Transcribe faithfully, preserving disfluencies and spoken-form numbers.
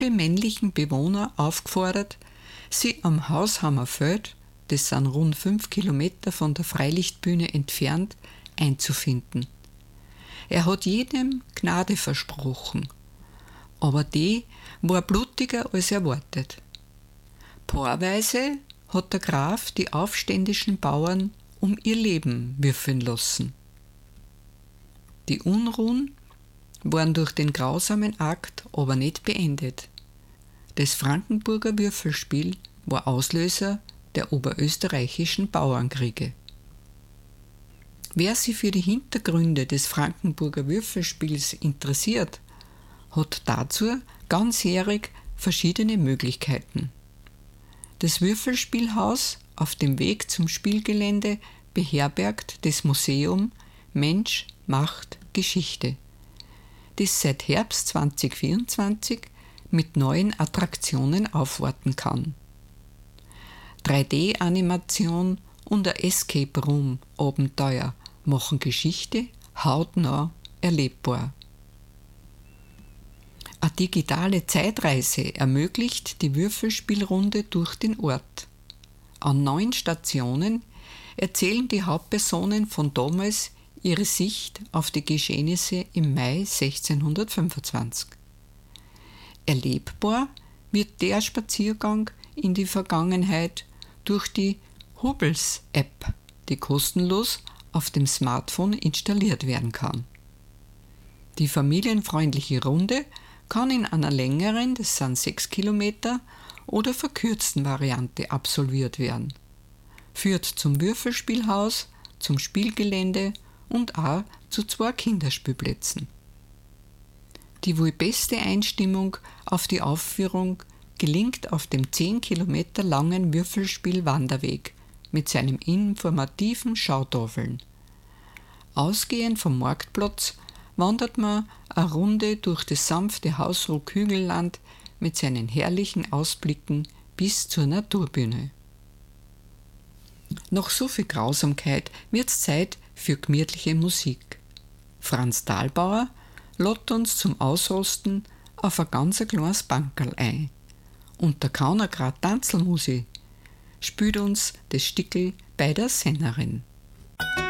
männlichen Bewohner aufgefordert, sie am Haushammerfeld, das sind rund fünf Kilometer von der Freilichtbühne entfernt, einzufinden. Er hat jedem Gnade versprochen, aber die war blutiger als erwartet. Paarweise hat der Graf die aufständischen Bauern um ihr Leben würfeln lassen. Die Unruhen waren durch den grausamen Akt aber nicht beendet. Das Frankenburger Würfelspiel war Auslöser der oberösterreichischen Bauernkriege. Wer sich für die Hintergründe des Frankenburger Würfelspiels interessiert, hat dazu ganzjährig verschiedene Möglichkeiten. Das Würfelspielhaus auf dem Weg zum Spielgelände beherbergt das Museum Mensch, Macht, Geschichte, das seit Herbst zweitausendvierundzwanzig mit neuen Attraktionen aufwarten kann. drei D Animation und ein Escape Room Abenteuer machen Geschichte hautnah erlebbar. Eine digitale Zeitreise ermöglicht die Würfelspielrunde durch den Ort. An neun Stationen erzählen die Hauptpersonen von damals ihre Sicht auf die Geschehnisse im Mai sechzehnhundertfünfundzwanzig. Erlebbar wird der Spaziergang in die Vergangenheit durch die Hubbles-App, die kostenlos auf dem Smartphone installiert werden kann. Die familienfreundliche Runde kann in einer längeren, das sind sechs Kilometer, oder verkürzten Variante absolviert werden. Führt zum Würfelspielhaus, zum Spielgelände und auch zu zwei Kinderspielplätzen. Die wohl beste Einstimmung auf die Aufführung gelingt auf dem zehn Kilometer langen Würfelspiel-Wanderweg mit seinen informativen Schautafeln. Ausgehend vom Marktplatz wandert man eine Runde durch das sanfte Hausruck-Hügelland mit seinen herrlichen Ausblicken bis zur Naturbühne. Nach so viel Grausamkeit wird's Zeit für gemütliche Musik. Franz Thalbauer lädt uns zum Ausrosten auf ein ganz kleines Bankerl ein. Und der Kauner grad Tanzelmusi spielt uns das Stickel bei der Sennerin.